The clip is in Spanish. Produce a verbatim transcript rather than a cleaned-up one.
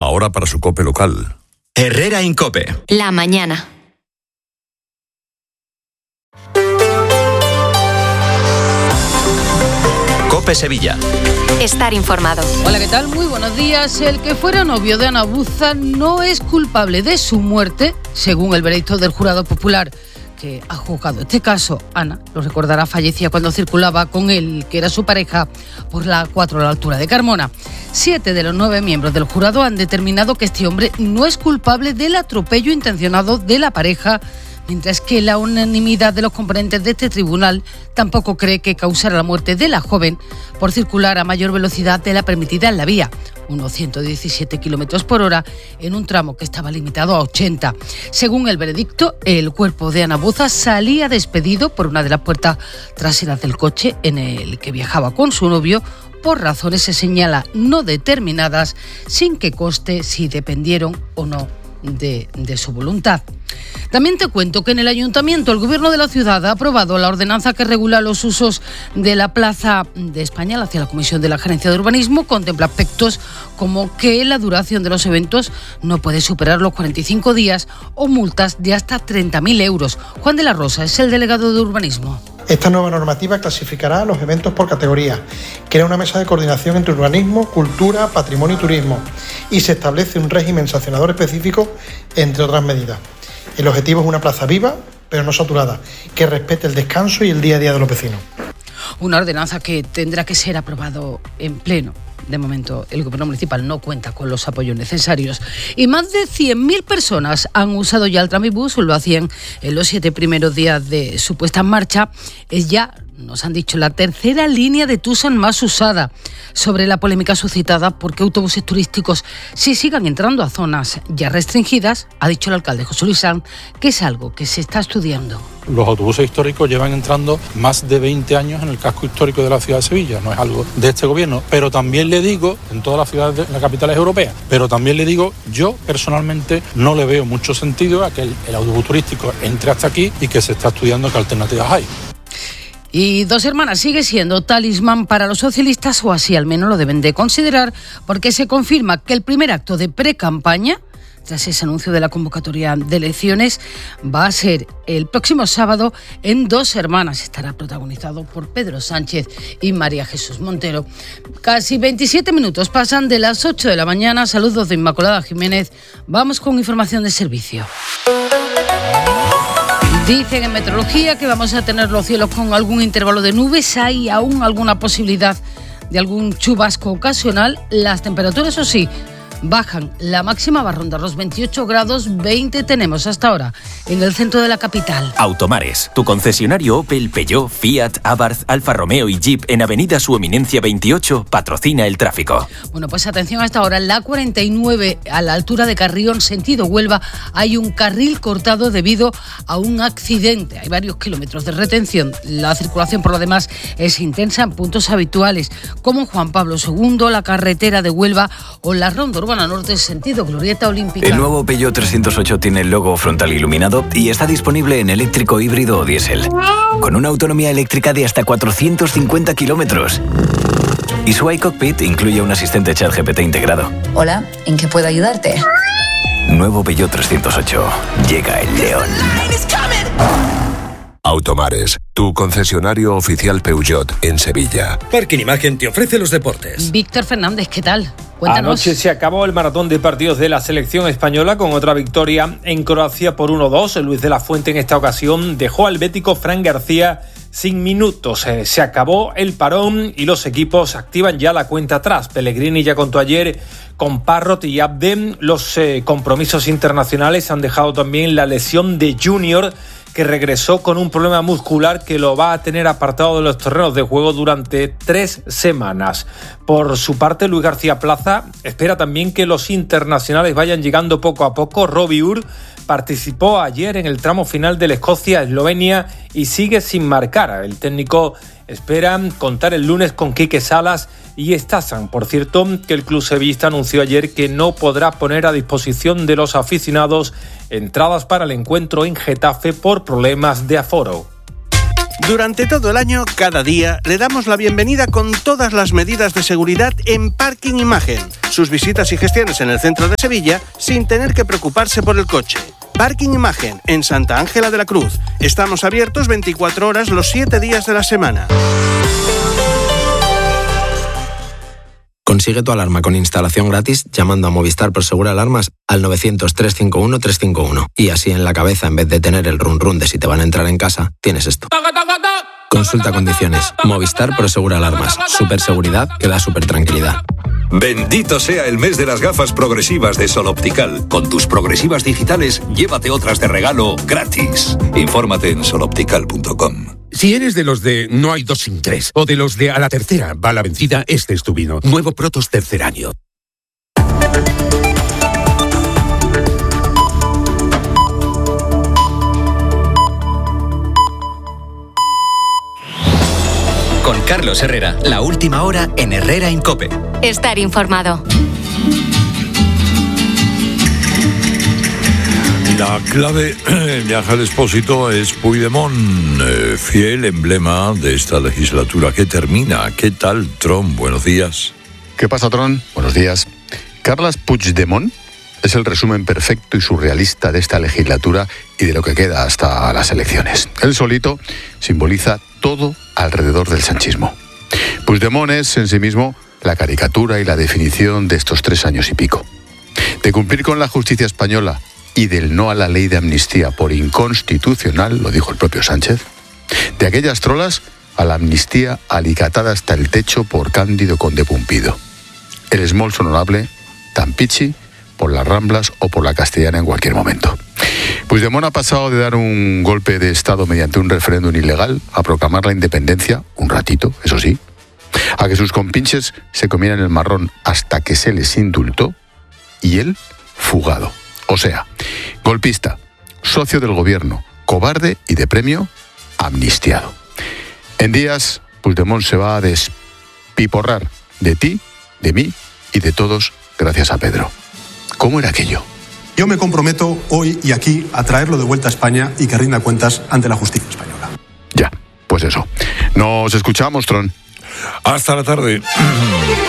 ahora para su COPE local. Herrera Incope. La mañana. COPE Sevilla. Estar informado. Hola, ¿qué tal? Muy buenos días. El que fuera novio de Ana Buza no es culpable de su muerte, según el veredicto del jurado popular que ha juzgado este caso. Ana, lo recordará, fallecía cuando circulaba con él, que era su pareja, por la cuatro a la altura de Carmona. Siete de los nueve miembros del jurado han determinado que este hombre no es culpable del atropello intencionado de la pareja, mientras que la unanimidad de los componentes de este tribunal tampoco cree que causara la muerte de la joven por circular a mayor velocidad de la permitida en la vía, unos ciento diecisiete kilómetros por hora, en un tramo que estaba limitado a ochenta. Según el veredicto, el cuerpo de Ana Buza salía despedido por una de las puertas traseras del coche en el que viajaba con su novio, por razones, se señala, no determinadas, sin que conste si dependieron o no de, de su voluntad. También te cuento que en el Ayuntamiento el Gobierno de la ciudad ha aprobado la ordenanza que regula los usos de la Plaza de España hacia la Comisión de la Gerencia de Urbanismo. Contempla aspectos como que la duración de los eventos no puede superar los cuarenta y cinco días o multas de hasta treinta mil euros. Juan de la Rosa es el delegado de Urbanismo. Esta nueva normativa clasificará los eventos por categoría, crea una mesa de coordinación entre urbanismo, cultura, patrimonio y turismo y se establece un régimen sancionador específico, entre otras medidas. El objetivo es una plaza viva, pero no saturada, que respete el descanso y el día a día de los vecinos. Una ordenanza que tendrá que ser aprobado en pleno. De momento, el Gobierno municipal no cuenta con los apoyos necesarios. Y más de cien mil personas han usado ya el Tramibús, lo hacían en los siete primeros días de su puesta en marcha. Es ya, nos han dicho, la tercera línea de Tusan más usada. Sobre la polémica suscitada por qué autobuses turísticos sí sigan entrando a zonas ya restringidas, ha dicho el alcalde José Luis Sanz que es algo que se está estudiando. Los autobuses históricos llevan entrando más de veinte años en el casco histórico de la ciudad de Sevilla, no es algo de este gobierno, pero también le digo, en todas las ciudades de las capitales europeas, pero también le digo, yo personalmente no le veo mucho sentido a que el, el autobús turístico entre hasta aquí y que se está estudiando qué alternativas hay. Y Dos Hermanas sigue siendo talismán para los socialistas, o así al menos lo deben de considerar, porque se confirma que el primer acto de pre-campaña, tras ese anuncio de la convocatoria de elecciones, va a ser el próximo sábado en Dos Hermanas. Estará protagonizado por Pedro Sánchez y María Jesús Montero. Casi veintisiete minutos pasan de las ocho de la mañana. Saludos de Inmaculada Jiménez. Vamos con información de servicio. Dicen en meteorología que vamos a tener los cielos con algún intervalo de nubes. Hay aún alguna posibilidad de algún chubasco ocasional. Las temperaturas, eso sí, bajan. La máxima va a rondar los veintiocho grados, veinte tenemos hasta ahora en el centro de la capital. Automares, tu concesionario Opel, Peugeot, Fiat, Abarth, Alfa Romeo y Jeep en Avenida Su Eminencia veintiocho patrocina el tráfico. Bueno, pues atención, hasta ahora en la cuarenta y nueve a la altura de Carrión, sentido Huelva, hay un carril cortado debido a un accidente. Hay varios kilómetros de retención. La circulación por lo demás es intensa en puntos habituales como Juan Pablo segundo, la carretera de Huelva o la ronda urbana norte, sentido Glorieta Olímpica. El nuevo Peugeot trescientos ocho tiene el logo frontal iluminado y está disponible en eléctrico, híbrido o diésel, con una autonomía eléctrica de hasta cuatrocientos cincuenta kilómetros. Y su iCockpit incluye un asistente ChatGPT integrado. Hola, ¿en qué puedo ayudarte? Nuevo Peugeot trescientos ocho. Llega el león. Automares, tu concesionario oficial Peugeot en Sevilla. Parking Imagen te ofrece los deportes. Víctor Fernández, ¿qué tal? Cuéntanos. Anoche se acabó el maratón de partidos de la selección española con otra victoria en Croacia por uno dos. Luis de la Fuente en esta ocasión dejó al bético Fran García sin minutos. Eh, se acabó el parón y los equipos activan ya la cuenta atrás. Pellegrini ya contó ayer con Parrot y Abden. Los eh, compromisos internacionales han dejado también la lesión de Junior, que regresó con un problema muscular que lo va a tener apartado de los terrenos de juego durante tres semanas. Por su parte, Luis García Plaza espera también que los internacionales vayan llegando poco a poco. Robbie Ur participó ayer en el tramo final del Escocia-Eslovenia y sigue sin marcar. El técnico espera contar el lunes con Quique Salas y Stazan. Por cierto, que el club sevillista anunció ayer que no podrá poner a disposición de los aficionados entradas para el encuentro en Getafe por problemas de aforo. Durante todo el año, cada día, le damos la bienvenida con todas las medidas de seguridad en Parking Imagen. Sus visitas y gestiones en el centro de Sevilla sin tener que preocuparse por el coche. Parking Imagen, en Santa Ángela de la Cruz. Estamos abiertos veinticuatro horas los siete días de la semana. Consigue tu alarma con instalación gratis llamando a Movistar Prosegur Alarmas al novecientos, trescientos cincuenta y uno, trescientos cincuenta y uno. Y así en la cabeza, en vez de tener el run run de si te van a entrar en casa, tienes esto. Consulta condiciones. Movistar Prosegur Alarmas. Super seguridad que da super tranquilidad. Bendito sea el mes de las gafas progresivas de Sol Optical. Con tus progresivas digitales, llévate otras de regalo gratis. Infórmate en sol optical punto com. Si eres de los de no hay dos sin tres o de los de a la tercera va la vencida, este es tu vino. Nuevo Protos tercer año. Con Carlos Herrera, la última hora en Herrera en COPE. Estar informado. La clave de Ángel Expósito es Puigdemont, eh, fiel emblema de esta legislatura que termina. ¿Qué tal, Tron? Buenos días. ¿Qué pasa, Tron? Buenos días. Carles Puigdemont es el resumen perfecto y surrealista de esta legislatura y de lo que queda hasta las elecciones. Él solito simboliza todo alrededor del sanchismo. Puigdemont es en sí mismo la caricatura y la definición de estos tres años y pico. De cumplir con la justicia española y del no a la ley de amnistía por inconstitucional, lo dijo el propio Sánchez, de aquellas trolas a la amnistía alicatada hasta el techo por Cándido Conde Pumpido. El esmolso honorable, tan pichi, por las Ramblas o por la Castellana en cualquier momento. Puigdemont ha pasado de dar un golpe de Estado mediante un referéndum ilegal a proclamar la independencia, un ratito, eso sí, a que sus compinches se comieran el marrón hasta que se les indultó y él fugado. O sea, golpista, socio del gobierno, cobarde y de premio, amnistiado. En días, Puigdemont se va a despiporrar de ti, de mí y de todos gracias a Pedro. ¿Cómo era aquello? Yo me comprometo hoy y aquí a traerlo de vuelta a España y que rinda cuentas ante la justicia española. Ya, pues eso. Nos escuchamos, Tron. Hasta la tarde.